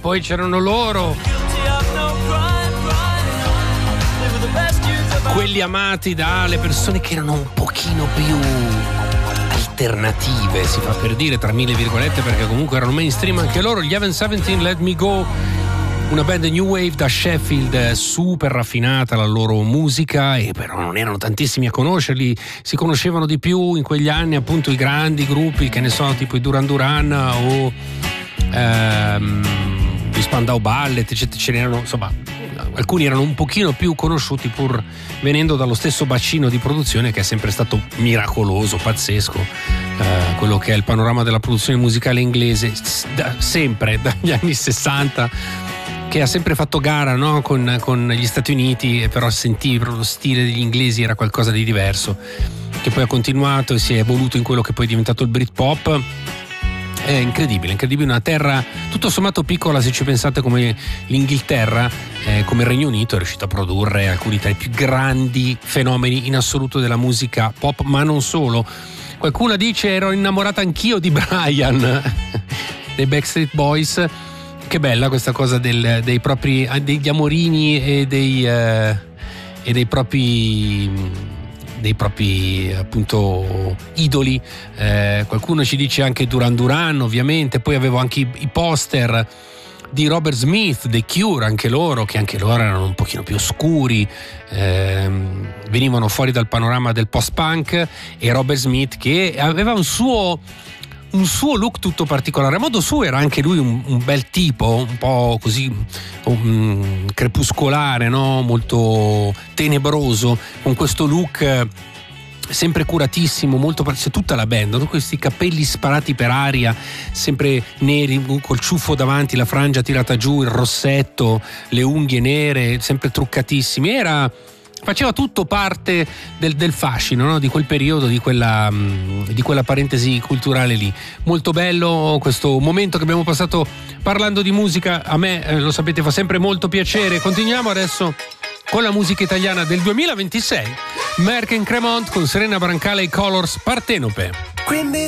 poi c'erano loro, quelli amati dalle persone che erano un pochino più alternative, si fa per dire tra mille virgolette, perché comunque erano mainstream anche loro, gli Even 17, Let Me Go, una band new wave da Sheffield, super raffinata la loro musica, e però non erano tantissimi a conoscerli, si conoscevano di più in quegli anni appunto i grandi gruppi, che ne so, tipo i Duran Duran o gli Spandau Ballet, ce n'erano, insomma alcuni erano un pochino più conosciuti pur venendo dallo stesso bacino di produzione che è sempre stato miracoloso, pazzesco, quello che è il panorama della produzione musicale inglese sempre dagli anni 60, che ha sempre fatto gara, no? con gli Stati Uniti, e però sentivi lo stile degli inglesi era qualcosa di diverso, che poi ha continuato e si è evoluto in quello che poi è diventato il Britpop. È incredibile, una terra tutto sommato piccola se ci pensate, come l'Inghilterra, come il Regno Unito, è riuscito a produrre alcuni tra i più grandi fenomeni in assoluto della musica pop, ma non solo. Qualcuno dice ero innamorata anch'io di Brian dei Backstreet Boys. Che bella questa cosa degli amorini e dei propri appunto idoli. Qualcuno ci dice anche Duran Duran, ovviamente. Poi avevo anche i poster di Robert Smith, The Cure, anche loro erano un pochino più oscuri, venivano fuori dal panorama del post-punk, e Robert Smith che aveva un suo look tutto particolare, a modo suo era anche lui un bel tipo, un po' così crepuscolare, no? Molto tenebroso, con questo look sempre curatissimo, molto tutta la band, con questi capelli sparati per aria, sempre neri, col ciuffo davanti, la frangia tirata giù, il rossetto, le unghie nere, sempre truccatissimi. Faceva tutto parte del fascino, no? Di quel periodo, di quella parentesi culturale lì. Molto bello questo momento che abbiamo passato parlando di musica. A me, lo sapete, fa sempre molto piacere. Continuiamo adesso con la musica italiana del 2026. Merck & Cremont con Serena Brancale e Colors, Partenope. Quindi